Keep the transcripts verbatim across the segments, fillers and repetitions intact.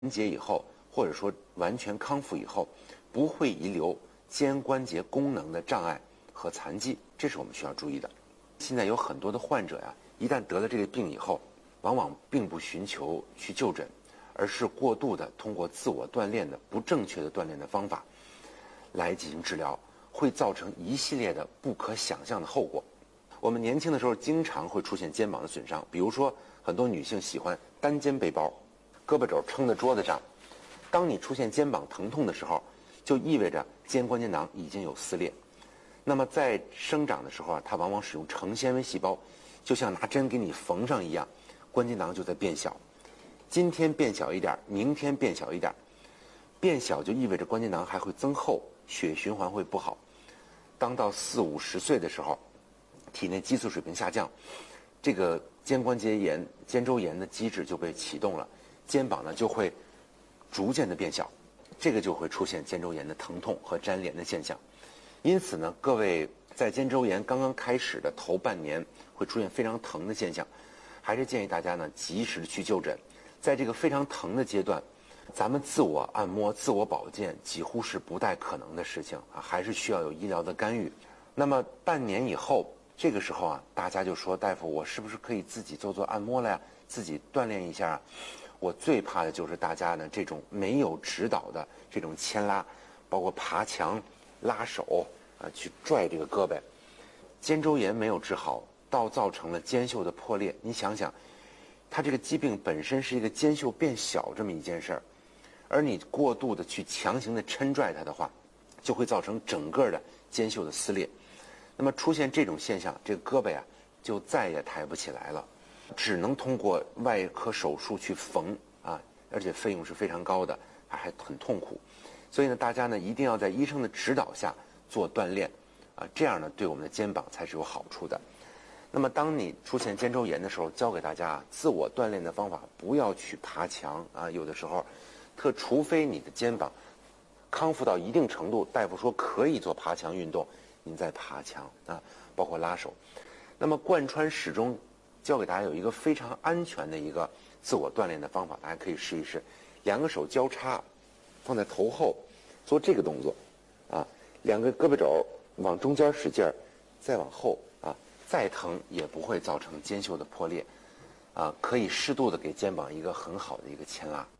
节以后，或者说完全康复以后，不会遗留肩关节功能的障碍和残疾，这是我们需要注意的。现在有很多的患者呀，一旦得了这个病以后，往往并不寻求去就诊，而是过度的通过自我锻炼的不正确的锻炼的方法来进行治疗，会造成一系列的不可想象的后果。我们年轻的时候经常会出现肩膀的损伤，比如说很多女性喜欢单肩背包，胳膊肘撑在桌子上。当你出现肩膀疼痛的时候，就意味着肩关节囊已经有撕裂。那么在生长的时候啊，它往往使用成纤维细胞，就像拿针给你缝上一样，关节囊就在变小。今天变小一点，明天变小一点，变小就意味着关节囊还会增厚，血循环会不好。当到四五十岁的时候，体内激素水平下降，这个肩关节炎、肩周炎的机制就被启动了，肩膀呢就会逐渐的变小，这个就会出现肩周炎的疼痛和粘连的现象。因此呢，各位在肩周炎刚刚开始的头半年会出现非常疼的现象，还是建议大家呢及时的去就诊。在这个非常疼的阶段，咱们自我按摩、自我保健几乎是不太可能的事情啊，还是需要有医疗的干预。那么半年以后，这个时候啊，大家就说大夫，我是不是可以自己做做按摩了呀？自己锻炼一下啊？我最怕的就是大家呢这种没有指导的这种牵拉，包括爬墙、拉手啊，去拽这个胳膊。肩周炎没有治好，倒造成了肩袖的破裂。你想想，它这个疾病本身是一个肩袖变小这么一件事儿，而你过度的去强行的抻拽它的话，就会造成整个的肩袖的撕裂。那么出现这种现象，这个胳膊呀就再也抬不起来了，只能通过外科手术去缝啊，而且费用是非常高的，还很痛苦。所以呢，大家呢一定要在医生的指导下做锻炼啊，这样呢对我们的肩膀才是有好处的。那么当你出现肩周炎的时候，教给大家自我锻炼的方法，不要去爬墙啊，有的时候特除非你的肩膀康复到一定程度，大夫说可以做爬墙运动，您再爬墙啊，包括拉手。那么贯穿始终教给大家有一个非常安全的一个自我锻炼的方法，大家可以试一试。两个手交叉放在头后，做这个动作啊，两个胳膊肘往中间使劲儿，再往后啊，再疼也不会造成肩袖的破裂啊，可以适度的给肩膀一个很好的一个牵拉。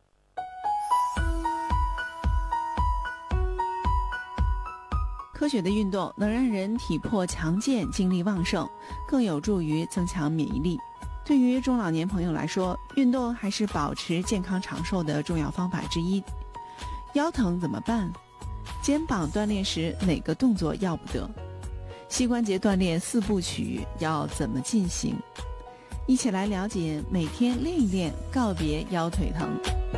科学的运动能让人体魄强健、精力旺盛，更有助于增强免疫力。对于中老年朋友来说，运动还是保持健康长寿的重要方法之一。腰疼怎么办？肩膀锻炼时哪个动作要不得？膝关节锻炼四部曲要怎么进行？一起来了解，每天练一练，告别腰腿疼。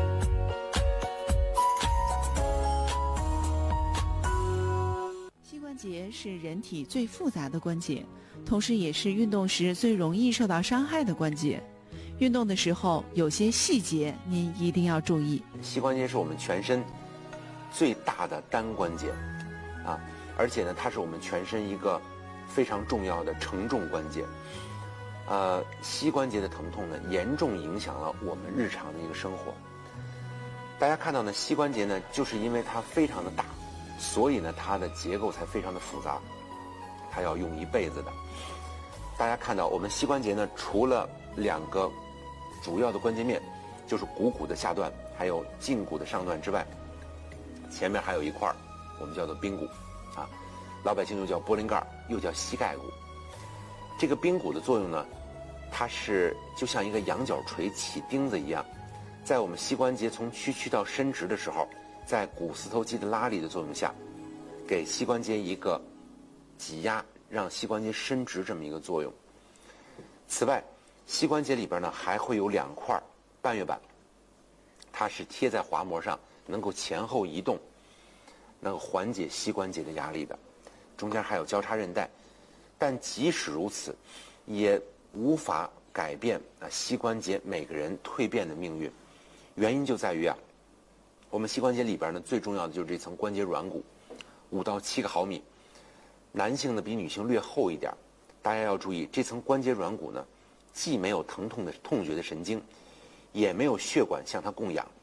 关节是人体最复杂的关节，同时也是运动时最容易受到伤害的关节。运动的时候，有些细节您一定要注意。 膝关节是我们全身最大的单关节啊，而且呢，它是我们全身一个非常重要的承重关节。呃，膝关节的疼痛呢，严重影响了我们日常的一个生活。大家看到呢，膝关节呢，就是因为它非常的大，所以呢，它的结构才非常的复杂，它要用一辈子的。大家看到，我们膝关节呢，除了两个主要的关节面，就是股骨的下段，还有胫骨的上段之外，前面还有一块我们叫做髌骨，啊，老百姓又叫波棱盖，又叫膝盖骨。这个髌骨的作用呢，它是就像一个羊角锤起钉子一样，在我们膝关节从屈曲到伸直的时候，在股四头肌的拉力的作用下，给膝关节一个挤压，让膝关节伸直这么一个作用。此外，膝关节里边呢还会有两块半月板，它是贴在滑膜上，能够前后移动，能够缓解膝关节的压力的。中间还有交叉韧带，但即使如此，也无法改变啊膝关节每个人蜕变的命运。原因就在于啊。我们膝关节里边呢，最重要的就是这层关节软骨，五到七个毫米，男性呢比女性略厚一点。大家要注意，这层关节软骨呢，既没有疼痛的痛觉的神经，也没有血管向它供氧，